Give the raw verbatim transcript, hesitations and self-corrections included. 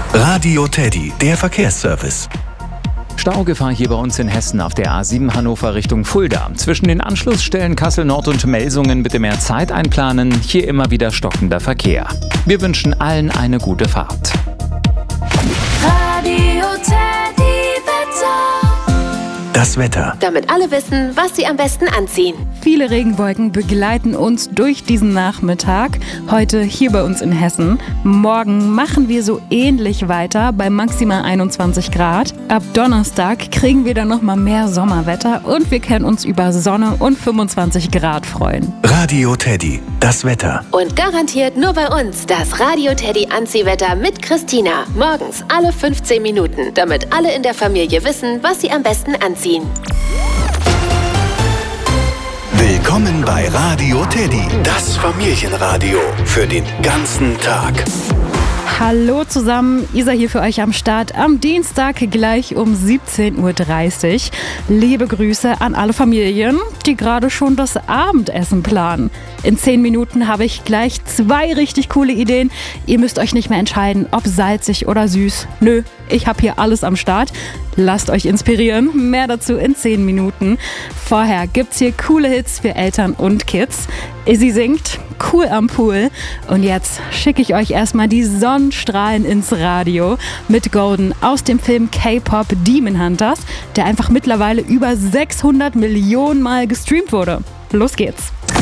Radio Teddy, der Verkehrsservice. Staugefahr hier bei uns in Hessen auf der A sieben Hannover Richtung Fulda. Zwischen den Anschlussstellen Kassel Nord und Melsungen bitte mehr Zeit einplanen. Hier immer wieder stockender Verkehr. Wir wünschen allen eine gute Fahrt. Radio Teddy Wetter. Das Wetter. Damit alle wissen, was sie am besten anziehen. Viele Regenwolken begleiten uns durch diesen Nachmittag. Heute hier bei uns in Hessen. Morgen machen wir so ähnlich weiter bei maximal einundzwanzig Grad. Ab Donnerstag kriegen wir dann nochmal mehr Sommerwetter und wir können uns über Sonne und fünfundzwanzig Grad freuen. Radio Teddy, das Wetter. Und garantiert nur bei uns das Radio Teddy Anziehwetter mit Christina. Morgens alle fünfzehn Minuten, damit alle in der Familie wissen, was sie am besten anziehen. Willkommen bei Radio Teddy, das Familienradio für den ganzen Tag. Hallo zusammen, Isa hier für euch am Start am Dienstag gleich um siebzehn Uhr dreißig. Liebe Grüße an alle Familien, die gerade schon das Abendessen planen. In zehn Minuten habe ich gleich zwei richtig coole Ideen. Ihr müsst euch nicht mehr entscheiden, ob salzig oder süß. Nö, ich habe hier alles am Start. Lasst euch inspirieren. Mehr dazu in zehn Minuten. Vorher gibt's hier coole Hits für Eltern und Kids. Izzy singt Cool am Pool. Und jetzt schicke ich euch erstmal die Sonnenstrahlen ins Radio mit Golden aus dem Film K-Pop Demon Hunters, der einfach mittlerweile über sechshundert Millionen Mal gestreamt wurde. Los geht's.